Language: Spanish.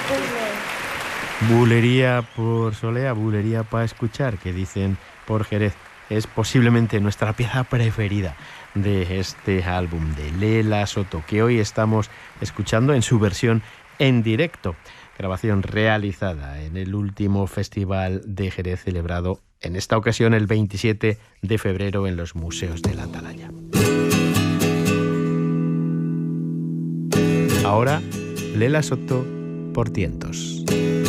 Bulería por Solea, bulería para escuchar, que dicen por Jerez. Es posiblemente nuestra pieza preferida de este álbum de Lela Soto, que hoy estamos escuchando en su versión en directo. Grabación realizada en el último Festival de Jerez, celebrado en esta ocasión el 27 de febrero en los Museos de la Atalaya. Ahora, Lela Soto por Tientos.